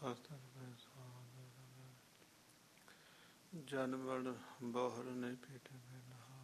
ਅਸਤਰ ਪੈ ਸਾਧ ਜਨ ਬੜ ਬਹੁਰ ਨਹੀਂ ਪੀਟੇ ਪੈ ਨਹਾਰ